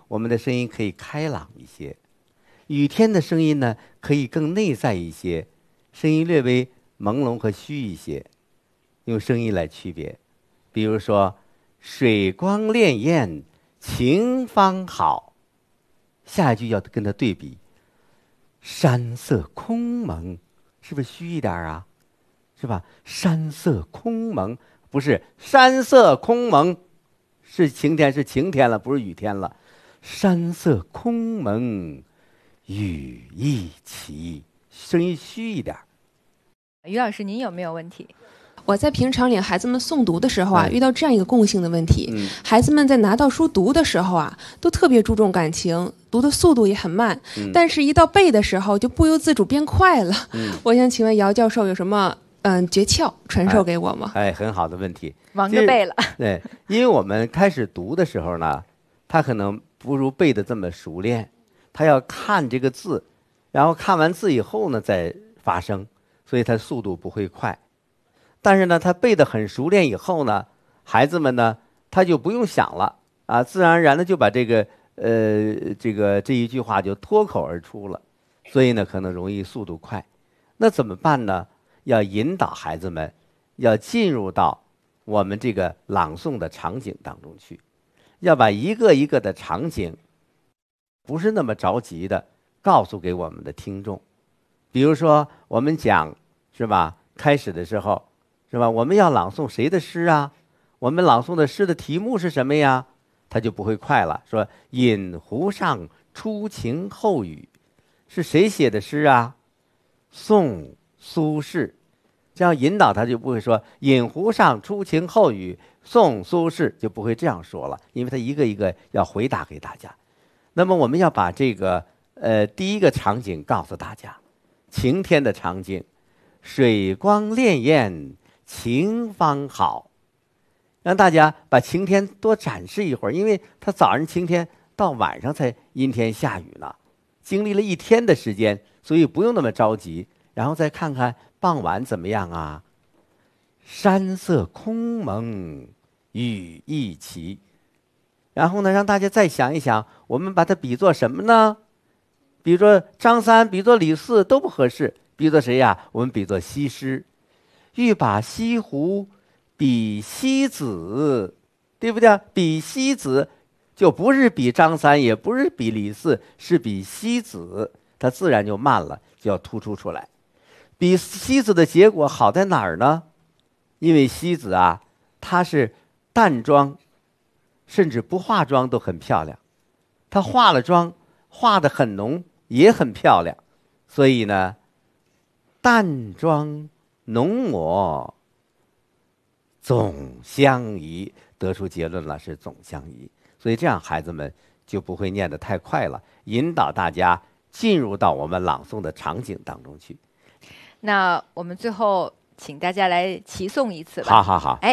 我们的声音可以开朗一些；雨天的声音呢，可以更内在一些，声音略微朦胧和虚一些。用声音来区别，比如说水光潋滟晴方好，下一句要跟它对比，山色空蒙，是不是虚一点啊？是吧？山色空蒙，不是山色空蒙，是晴天，是晴天了，不是雨天了。山色空蒙，雨亦奇，声音虚一点。 于老师，您有没有问题？ 我在平常领孩子们诵读的时候啊，遇到这样一个共性的问题，孩子们在拿到书读的时候啊，都特别注重感情，读的速度也很慢，但是一到背的时候就不由自主变快了。我想请问姚教授有什么诀窍传授给我吗？ 很好的问题， 忙着背了。 对，因为我们开始读的时候呢，他可能不如背的这么熟练，他要看这个字，然后看完字以后呢再发声，所以他速度不会快。但是呢，他背得很熟练以后呢，孩子们呢，他就不用想了啊，自然而然的就把这一句话就脱口而出了，所以呢，可能容易速度快。那怎么办呢？要引导孩子们，要进入到我们这个朗诵的场景当中去，要把一个一个的场景，不是那么着急的告诉给我们的听众。比如说，我们讲是吧？开始的时候。是吧？我们要朗诵谁的诗啊？我们朗诵的诗的题目是什么呀？他就不会快了。说饮湖上初晴后雨，是谁写的诗啊？宋苏轼。这样引导他就不会说饮湖上初晴后雨，宋苏轼，就不会这样说了，因为他一个一个要回答给大家。那么我们要把这个第一个场景告诉大家，晴天的场景，水光潋滟晴方好，让大家把晴天多展示一会儿，因为他早上晴天，到晚上才阴天下雨呢，经历了一天的时间，所以不用那么着急。然后再看看傍晚怎么样啊？山色空蒙，雨亦奇。然后呢，让大家再想一想，我们把它比作什么呢？比作张三，比作李四都不合适，比作谁呀？我们比作西施。欲把西湖比西子，对不对？比西子就不是比张三，也不是比李四，是比西子，它自然就慢了，就要突出出来。比西子的结果好在哪儿呢？因为西子啊，她是淡妆，甚至不化妆都很漂亮，她化了妆，化得很浓，也很漂亮，所以呢，淡妆浓抹总相宜，得出结论了，是总相宜。所以这样孩子们就不会念得太快了，引导大家进入到我们朗诵的场景当中去。 那我们最后请大家来齐诵一次吧。 好， 哎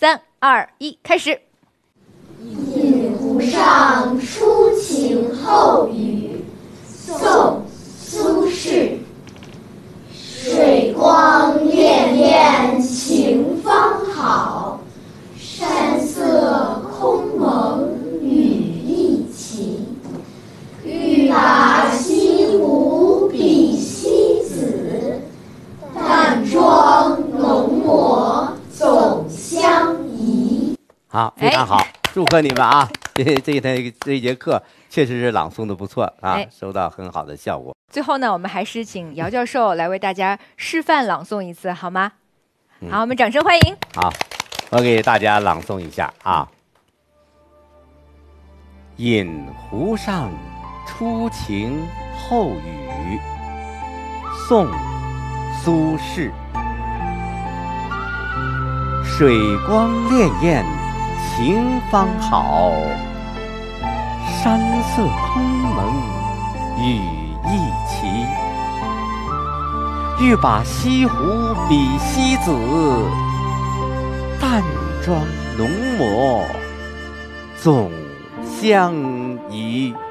，3、2、1，开始。 饮湖上初晴后雨，宋·苏轼。水光潋滟晴方好，山色空蒙雨亦奇。欲把西湖比西子，淡妆浓抹总相宜。 好，非常好，祝贺你们啊！这一节课确实是朗诵的不错啊，收到很好的效果。 最后呢，我们还是请姚教授来为大家示范朗诵一次，好吗？好，我们掌声欢迎。 好，我给大家朗诵一下啊。饮湖上初晴后雨，宋·苏轼。水光潋滟晴方好，山色空蒙雨亦奇。欲把西湖比西子，淡妆浓抹总相宜。